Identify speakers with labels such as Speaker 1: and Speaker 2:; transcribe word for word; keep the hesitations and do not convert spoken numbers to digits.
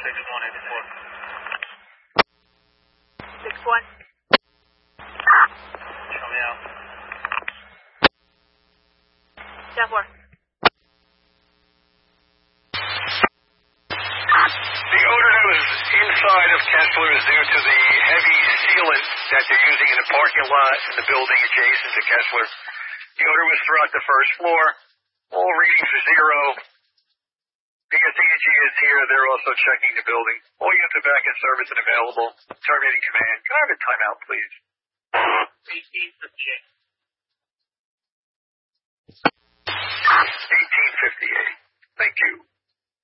Speaker 1: six one eighty-four.
Speaker 2: six one.
Speaker 1: Show me out.
Speaker 2: ten four.
Speaker 3: The odor that was inside of Kessler is due to the heavy sealant that they're using in the parking lot in the building adjacent to Kessler. The odor was throughout the first floor. All readings are zero. P S E and G is here. They're also checking the building. All units are back in service and available. Terminating command. Can I have a timeout, please?
Speaker 1: eighteenth of June.
Speaker 3: eighteen fifty-eight. Thank you.